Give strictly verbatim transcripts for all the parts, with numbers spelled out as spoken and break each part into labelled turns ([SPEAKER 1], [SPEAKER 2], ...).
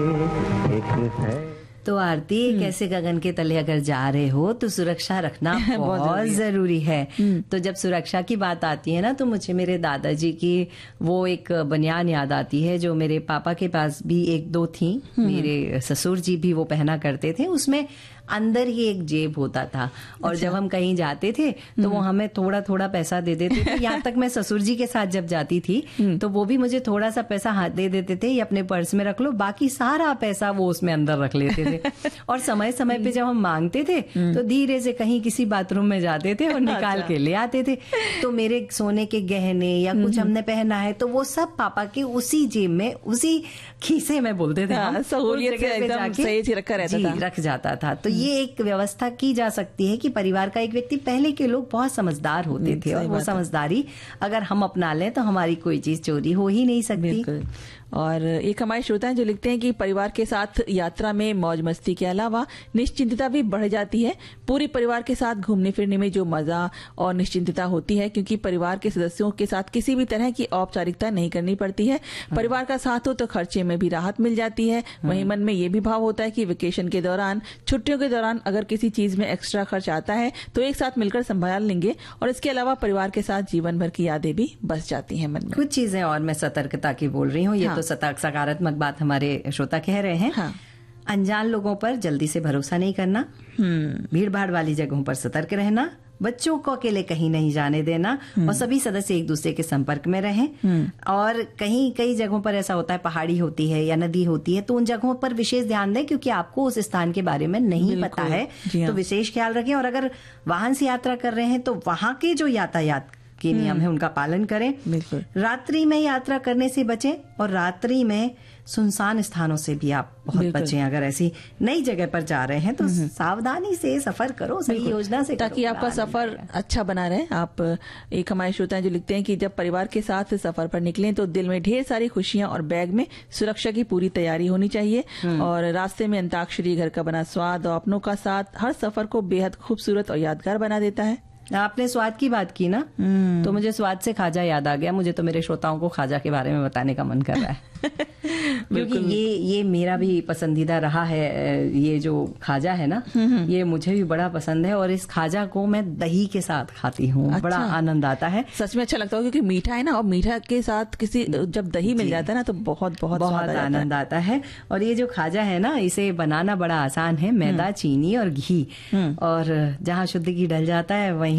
[SPEAKER 1] तो आरती, कैसे गगन के तले अगर जा रहे हो तो सुरक्षा रखना बहुत जरूरी है। तो जब सुरक्षा की बात आती है ना, तो मुझे मेरे दादाजी की वो एक बनियान याद आती है जो मेरे पापा के पास भी एक दो थी, मेरे ससुर जी भी वो पहना करते थे। उसमें अंदर ही एक जेब होता था और अच्छा। जब हम कहीं जाते थे तो वो हमें थोड़ा थोड़ा पैसा दे देते थे। यहाँ तक मैं ससुर जी के साथ जब जाती थी तो वो भी मुझे थोड़ा सा पैसा हाथ दे देते थे, ये अपने पर्स में रख लो, बाकी सारा पैसा वो उसमें अंदर रख लेते थे। और समय समय पे जब हम मांगते थे तो धीरे से कहीं किसी बाथरूम में जाते थे और निकाल के ले आते थे। तो मेरे सोने के गहने या कुछ हमने पहना है तो वो सब पापा के उसी जेब में, उसी खीसे में बोलते थे,
[SPEAKER 2] हाँ, सहूलियत से एकदम सही रखा रहता था,
[SPEAKER 1] रख जाता था। तो ये एक व्यवस्था की जा सकती है कि परिवार का एक व्यक्ति, पहले के लोग बहुत समझदार होते थे और वो समझदारी अगर हम अपना लें तो हमारी कोई चीज चोरी हो ही नहीं सकती।
[SPEAKER 2] और एक हमारे श्रोता हैं जो लिखते हैं कि परिवार के साथ यात्रा में मौज मस्ती के अलावा निश्चिंतता भी बढ़ जाती है। पूरे परिवार के साथ घूमने फिरने में जो मजा और निश्चिंतता होती है, क्योंकि परिवार के सदस्यों के साथ किसी भी तरह की औपचारिकता नहीं करनी पड़ती है। परिवार का साथ हो तो खर्चे में भी राहत मिल जाती है। वहीं मन में ये भी भाव होता है कि वेकेशन के दौरान, छुट्टियों के दौरान अगर किसी चीज में एक्स्ट्रा खर्च आता है तो एक साथ मिलकर संभाल लेंगे। और इसके अलावा परिवार के साथ जीवन भर की यादें भी बस जाती हैं मन में।
[SPEAKER 1] कुछ चीजें और मैं सतर्कता की बोल रही हूँ, ये हाँ। तो सकारात्मक बात हमारे श्रोता कह रहे हैं। हाँ। अनजान लोगों पर जल्दी से भरोसा नहीं करना, भीड़ भाड़ वाली जगहों पर सतर्क रहना, बच्चों को अकेले कहीं नहीं जाने देना और सभी सदस्य एक दूसरे के संपर्क में रहें। और कहीं कई जगहों पर ऐसा होता है, पहाड़ी होती है या नदी होती है, तो उन जगहों पर विशेष ध्यान दें क्योंकि आपको उस स्थान के बारे में नहीं पता है, तो विशेष ख्याल रखें। और अगर वाहन से यात्रा कर रहे हैं तो वहां के जो यातायात के नियम है उनका पालन करें। रात्रि में यात्रा करने से बचें और रात्रि में सुनसान स्थानों से भी आप बहुत बचें। अगर ऐसी नई जगह पर जा रहे हैं तो सावधानी से सफर करो, सही योजना से,
[SPEAKER 2] ताकि आपका सफर अच्छा बना रहे। आप एक हमारे श्रोता जो लिखते हैं कि जब परिवार के साथ सफर पर निकलें तो दिल में ढेर सारी खुशियां और बैग में सुरक्षा की पूरी तैयारी होनी चाहिए। और रास्ते में अंताक्षरी, घर का बना स्वाद और अपनों का साथ हर सफर को बेहद खूबसूरत और यादगार बना देता है।
[SPEAKER 1] आपने स्वाद की बात की ना, तो मुझे स्वाद से खाजा याद आ गया। मुझे तो मेरे श्रोताओं को खाजा के बारे में बताने का मन कर रहा है क्योंकि ये ये मेरा भी पसंदीदा रहा है। ये जो खाजा है ना, ये मुझे भी बड़ा पसंद है और इस खाजा को मैं दही के साथ खाती हूँ। अच्छा। बड़ा आनंद आता है,
[SPEAKER 2] सच में अच्छा लगता है क्योंकि मीठा है ना, और मीठा के साथ किसी जब दही मिल जाता है ना तो बहुत बहुत
[SPEAKER 1] बहुत आनंद आता है। और ये जो खाजा है ना, इसे बनाना बड़ा आसान है। मैदा, चीनी और घी, और जहाँ शुद्ध घी डल जाता है वहीं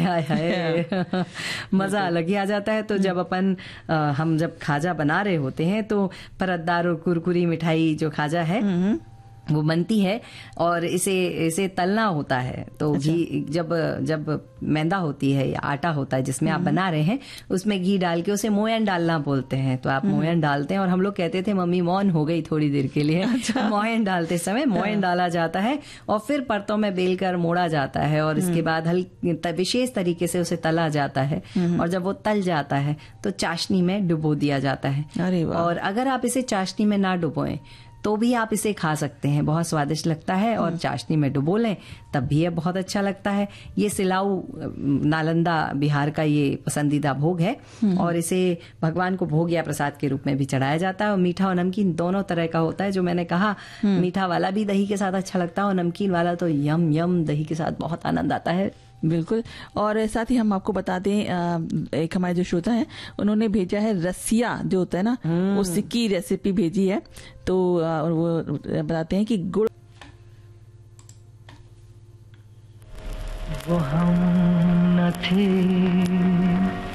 [SPEAKER 1] पे मजा अलग ही आ जाता है। तो जब अपन हम जब खाजा बना रहे होते हैं तो परतदार और कुरकुरी मिठाई जो खाजा है वो बनती है और इसे इसे तलना होता है। तो अच्छा। घी जब जब मैदा होती है या आटा होता है जिसमें आप बना रहे हैं, उसमें घी डाल के उसे मोयन डालना बोलते हैं। तो आप मोयन डालते हैं और हम लोग कहते थे मम्मी मौन हो गई थोड़ी देर के लिए। अच्छा। मोयन डालते समय मोयन डाला जाता है और फिर परतों में बेलकर मोड़ा जाता है और इसके बाद हल्की विशेष तरीके से उसे तला जाता है। और जब वो तल जाता है तो चाशनी में डुबो दिया जाता है। अरे वाह। और अगर आप इसे चाशनी में ना डुबोएं तो भी आप इसे खा सकते हैं, बहुत स्वादिष्ट लगता है। और चाशनी में डुबो लें तब भी ये बहुत अच्छा लगता है। ये सिलाऊ नालंदा बिहार का ये पसंदीदा भोग है और इसे भगवान को भोग या प्रसाद के रूप में भी चढ़ाया जाता है। और मीठा और नमकीन दोनों तरह का होता है। जो मैंने कहा, मीठा वाला भी दही के साथ अच्छा लगता है और नमकीन वाला तो यम यम दही के साथ बहुत आनंद आता है।
[SPEAKER 2] बिल्कुल। और साथ ही हम आपको बता दें, एक हमारे जो श्रोता हैं उन्होंने भेजा है रसिया जो होता है ना, उसकी रेसिपी भेजी है। तो वो बताते हैं कि गुड़
[SPEAKER 3] वो हम न थे